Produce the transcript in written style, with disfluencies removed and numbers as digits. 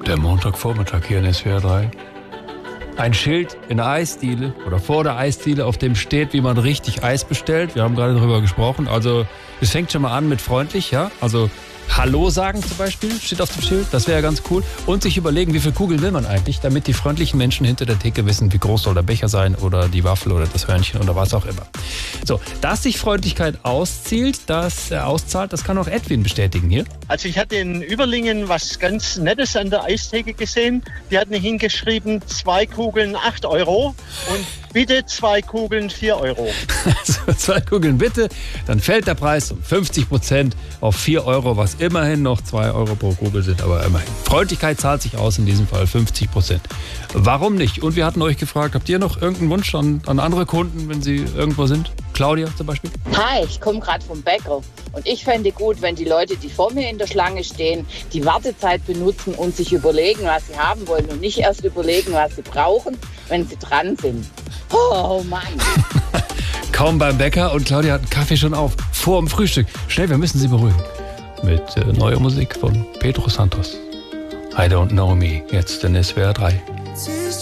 Der Montagvormittag hier in SWR 3. Ein Schild in der Eisdiele oder vor der Eisdiele, auf dem steht, wie man richtig Eis bestellt. Wir haben gerade darüber gesprochen. Also es fängt schon mal an mit freundlich, ja. Also Hallo sagen zum Beispiel, steht auf dem Schild. Das wäre ja ganz cool. Und sich überlegen, wie viele Kugeln will man eigentlich, damit die freundlichen Menschen hinter der Theke wissen, wie groß soll der Becher sein oder die Waffel oder das Hörnchen oder was auch immer. So, dass sich Freundlichkeit auszahlt, das kann auch Edwin bestätigen hier. Also ich hatte in Überlingen was ganz Nettes an der Eistheke gesehen. Die hatten hingeschrieben, 2 Kugeln 8 Euro und bitte 2 Kugeln 4 Euro. Also 2 Kugeln bitte, dann fällt der Preis um 50% auf 4 Euro, was immerhin noch 2 Euro pro Kugel sind, aber immerhin. Freundlichkeit zahlt sich aus, in diesem Fall 50%. Warum nicht? Und wir hatten euch gefragt, habt ihr noch irgendeinen Wunsch an andere Kunden, wenn sie irgendwo sind? Claudia zum Beispiel? Hi, ich komme gerade vom Bäcker und ich fände gut, wenn die Leute, die vor mir in der Schlange stehen, die Wartezeit benutzen und sich überlegen, was sie haben wollen und nicht erst überlegen, was sie brauchen, wenn sie dran sind. Oh Mann. Kaum beim Bäcker und Claudia hat einen Kaffee schon auf, vor dem Frühstück. Schnell, wir müssen sie beruhigen. Mit neuer Musik von Pedro Santos. I Don't Know Me, jetzt in SWR 3.